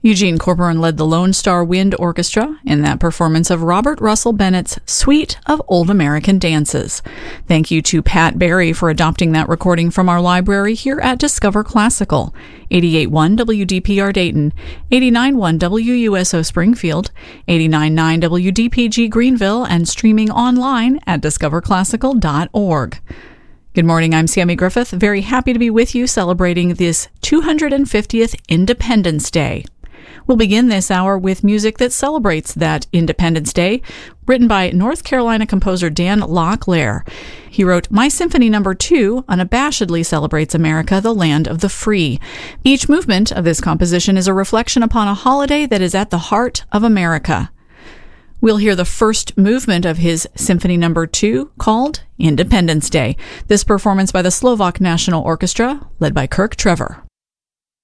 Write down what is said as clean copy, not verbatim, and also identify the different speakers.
Speaker 1: Eugene Corcoran led the Lone Star Wind Orchestra in that performance of Robert Russell Bennett's Suite of Old American Dances. Thank you to Pat Barry for adopting that recording from our library here at Discover Classical. 88.1 WDPR Dayton, 89.1 WUSO Springfield, 89.9 WDPG Greenville, and streaming online at discoverclassical.org. Good morning, I'm Sammy Griffith. Very happy to be with you celebrating this 250th Independence Day. We'll begin this hour with music that celebrates that Independence Day, written by North Carolina composer Dan Locklear. He wrote, "My Symphony No. 2 unabashedly celebrates America, the land of the free. Each movement of this composition is a reflection upon a holiday that is at the heart of America." We'll hear the first movement of his Symphony No. 2, called Independence Day. This performance by the Slovak National Orchestra, led by Kirk Trevor.